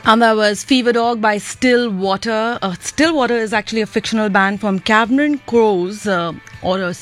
And that was Fever Dog by Stillwater. Stillwater is actually a fictional band from Cameron Crowe's or a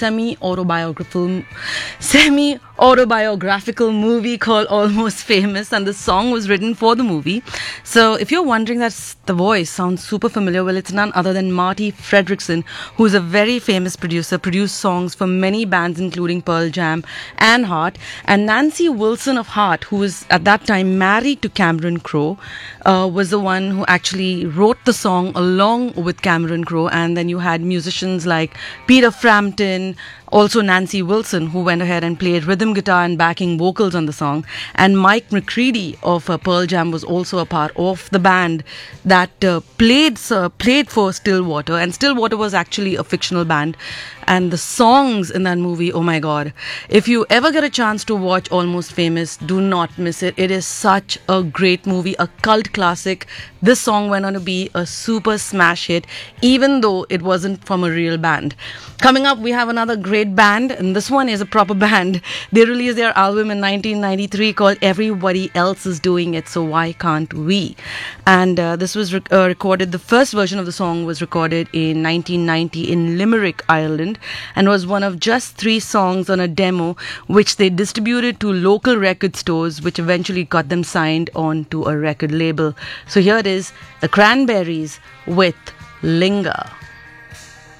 semi-autobiographical movie called Almost Famous, and the song was written for the movie. So if you're wondering that the voice sounds super familiar, well, it's none other than Marty Fredrickson, who's a very famous producer, produced songs for many bands including Pearl Jam and Heart. And Nancy Wilson of Heart, who was at that time married to Cameron Crowe, was the one who actually wrote the song along with Cameron Crowe. And then you had musicians like Peter Frampton, also Nancy Wilson, who went ahead and played rhythm guitar and backing vocals on the song. And Mike McCready of Pearl Jam was also a part of the band that played for Stillwater. And Stillwater was actually a fictional band. And the songs in that movie, oh my god. If you ever get a chance to watch Almost Famous, do not miss it. It is such a great movie, a cult classic. This song went on to be a super smash hit, even though it wasn't from a real band. Coming up, we have another great band, and this one is a proper band. They released their album in 1993 called Everybody Else Is Doing It, So Why Can't We? And this was recorded, the first version of the song was recorded in 1990 in Limerick, Ireland, and was one of just 3 songs on a demo which they distributed to local record stores, which eventually got them signed on to a record label. So here it is, the Cranberries with Linger.